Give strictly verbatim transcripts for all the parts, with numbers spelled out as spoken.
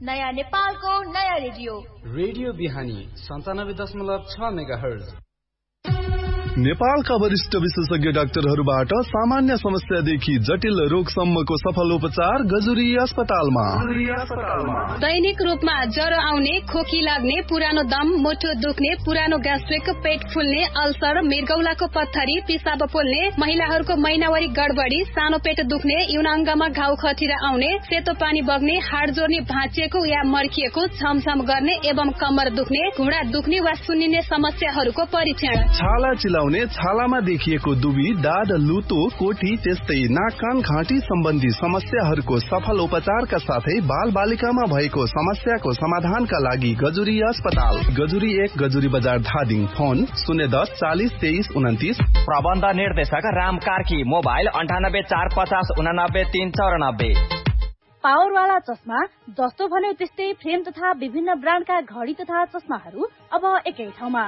नयाँ नेपालको नयाँ रेडियो रेडियो बिहानी सन्तानब्बे दशमलव छ मेगा हर्ज। नेपालका वरिष्ठ विशेषज्ञ डाक्टरहरूबाट सामान्य समस्यादेखि जटिल रोगसम्मको सफल उपचार गजुरी अस्पतालमा। दैनिक रूपमा ज्वरो आउने, खोकी लाग्ने, पुरानो दम, मुटु दुख्ने, पुरानो ग्यास्ट्रिक, पेट फुल्ने, अल्सर, मृगौलाको पत्थरी, पिसाब पोल्ने, महिलाहरूको महिनावारी गडबडी, सानो पेट दुख्ने, यौनाङ्गमा घाउ खटिरा आउने, सेतो पानी बग्ने, हाड जोड्ने भाँचिएको या मर्किएको, छमछम गर्ने एवं कमर दुख्ने, घुँडा दुख्ने वा सुन्निने समस्याहरूको परीक्षण। छाला चिलाउने, छालामा देखिएको दुबी, दाद, लुतो, कोठी, त्यस्तै नाक कान घाँटी सम्बन्धी समस्याहरूको सफल उपचारका साथै बाल बालिकामा भएको समस्याको समाधानका लागि गजुरी अस्पताल, गजुरी एक, गजुरी बजार धादिङ। फोन शून्य दस चालिस तेइस उन्तिस। प्रबन्ध निर्देशक राम कार्की। मोबाइल अन्ठानब्बे चार पचास उनानब्बे तीन चौरानब्बे। पावरवाला चस्मा, जस्तो भन्यो त्यस्तै फ्रेम तथा विभिन्न ब्रान्डका घडी तथा चस्माहरू अब एकै ठाउँमा।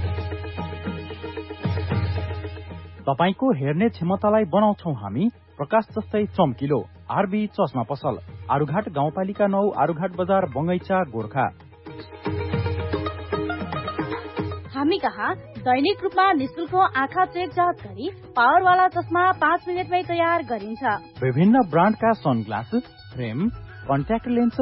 तपाईको हेर्ने क्षमतालाई बनाउँछौ हामी प्रकाश जस्तै चम्किलो। आरबी चस्मा पसल, आरुघाट गाउँपालिका नौ, आरुघाट बजार, बङ्गैचा, गोर्खा। हामी कहाँ दैनिक रूपमा निशुल्क आँखा चेक जाँच गरी पावरवाला चस्मा पाँच मिनटमै तयार गरिन्छ। विभिन्न ब्रान्डका सनग्लास, फ्रेम, कन्ट्याक्ट लेन्स